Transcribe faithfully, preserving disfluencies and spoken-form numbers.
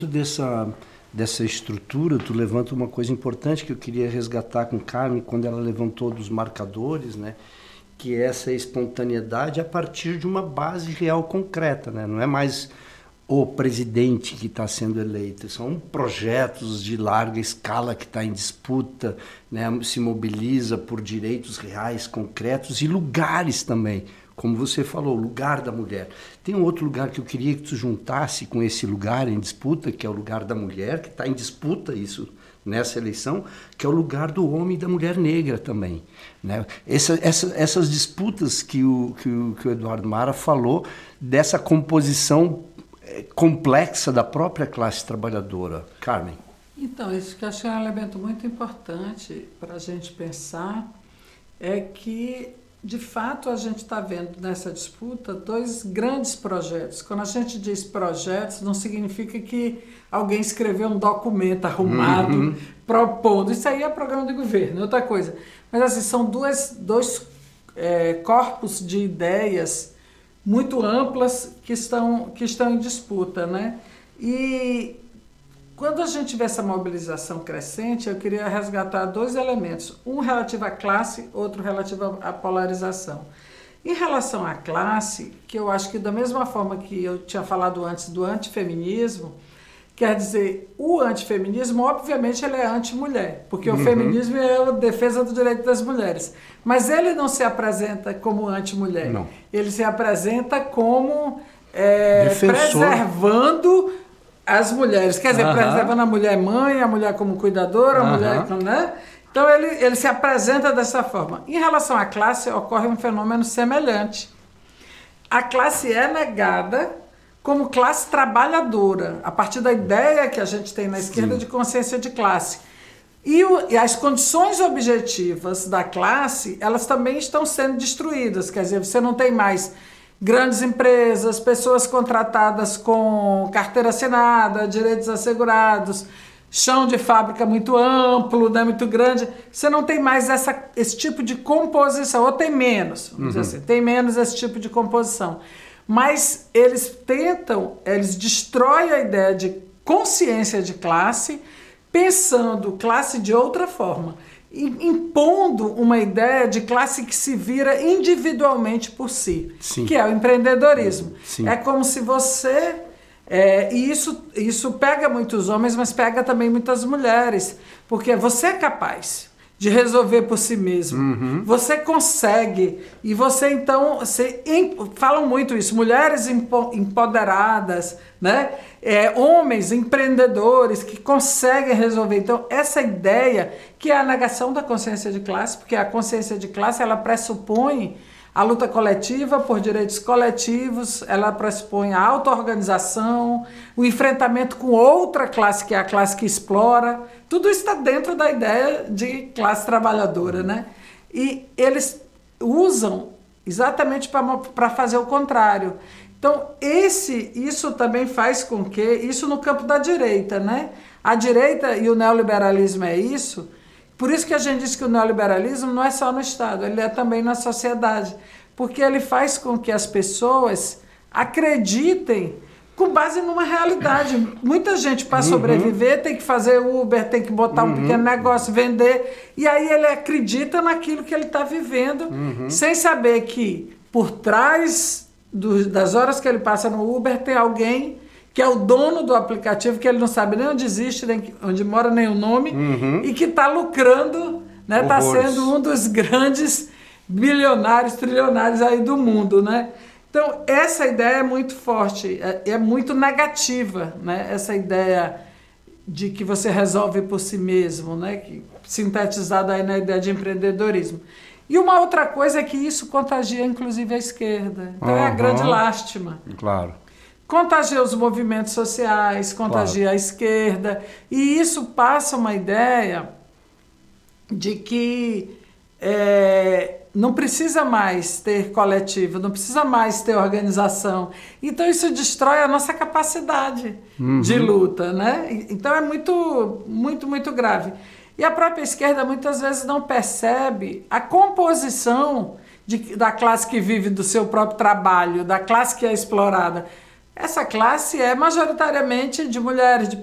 dessa, dessa estrutura, tu levanta uma coisa importante que eu queria resgatar com Carmen, quando ela levantou dos marcadores, né? Que é essa espontaneidade a partir de uma base real concreta, né? Não é mais o presidente que está sendo eleito, são projetos de larga escala que está em disputa, né? Se mobiliza por direitos reais, concretos e lugares também. Como você falou, o lugar da mulher. Tem um outro lugar que eu queria que tu juntasse com esse lugar em disputa, que é o lugar da mulher, que está em disputa isso nessa eleição, que é o lugar do homem e da mulher negra também. Né? Essa, essa, essas disputas que o, que, o, que o Eduardo Mara falou, dessa composição complexa da própria classe trabalhadora. Carmen. Então, isso que eu acho que é um elemento muito importante para a gente pensar, é que de fato, a gente está vendo nessa disputa dois grandes projetos. Quando a gente diz projetos, não significa que alguém escreveu um documento arrumado, uhum. propondo. Isso aí é programa de governo, é outra coisa. Mas assim, são duas, dois é, corpos de ideias muito amplas que estão, que estão em disputa, né? E quando a gente vê essa mobilização crescente, eu queria resgatar dois elementos, um relativo à classe, outro relativo à polarização. Em relação à classe, que eu acho que da mesma forma que eu tinha falado antes do antifeminismo, quer dizer, o antifeminismo, obviamente, ele é anti-mulher, porque uhum. o feminismo é a defesa do direito das mulheres. Mas ele não se apresenta como anti-mulher, não. Ele se apresenta como é, preservando as mulheres, quer dizer, uhum. preservando a mulher mãe, a mulher como cuidadora, a uhum. mulher, né? Então ele, ele se apresenta dessa forma. Em relação à classe, ocorre um fenômeno semelhante. A classe é negada como classe trabalhadora, a partir da ideia que a gente tem na esquerda Sim. de consciência de classe. E, o, e as condições objetivas da classe, elas também estão sendo destruídas, quer dizer, você não tem mais grandes empresas, pessoas contratadas com carteira assinada, direitos assegurados, chão de fábrica muito amplo, né, muito grande. Você não tem mais essa, esse tipo de composição, ou tem menos, vamos uhum. dizer assim, tem menos esse tipo de composição. Mas eles tentam, eles destroem a ideia de consciência de classe, pensando classe de outra forma, impondo uma ideia de classe que se vira individualmente por si, Sim. que é o empreendedorismo. Sim. É como se você... É, e isso, isso pega muitos homens, mas pega também muitas mulheres, porque você é capaz de resolver por si mesmo. Uhum. Você consegue. E você, então, você, em, falam muito isso, mulheres empo, empoderadas, né? É, homens empreendedores que conseguem resolver. Então, essa ideia, que é a negação da consciência de classe, porque a consciência de classe, ela pressupõe a luta coletiva por direitos coletivos, ela pressupõe a auto-organização, o enfrentamento com outra classe, que é a classe que explora. Tudo isso está dentro da ideia de classe trabalhadora, né? E eles usam exatamente para fazer o contrário. Então, esse, isso também faz com que, isso no campo da direita, né? A direita e o neoliberalismo é isso. Por isso que a gente diz que o neoliberalismo não é só no Estado, ele é também na sociedade, porque ele faz com que as pessoas acreditem com base numa realidade. Muita gente, para sobreviver, uhum. tem que fazer Uber, tem que botar uhum. um pequeno negócio, vender, e aí ele acredita naquilo que ele está vivendo, uhum. sem saber que por trás do, das horas que ele passa no Uber tem alguém que é o dono do aplicativo, que ele não sabe nem onde existe, nem onde mora, nem o nome, uhum. e que está lucrando, né? Está sendo um dos grandes bilionários, trilionários aí do mundo, né? Então, essa ideia é muito forte, é, é muito negativa, né? Essa ideia de que você resolve por si mesmo, né? Que, sintetizada aí na ideia de empreendedorismo. E uma outra coisa é que isso contagia, inclusive, a esquerda. Então, uhum. é a grande lástima. Claro. Contagia os movimentos sociais, contagia claro. a esquerda, e isso passa uma ideia de que é, não precisa mais ter coletivo, não precisa mais ter organização. Então isso destrói a nossa capacidade uhum. de luta, né? Então é muito, muito, muito grave. E a própria esquerda muitas vezes não percebe a composição de, da classe que vive do seu próprio trabalho, da classe que é explorada. essa classe é majoritariamente de mulheres, de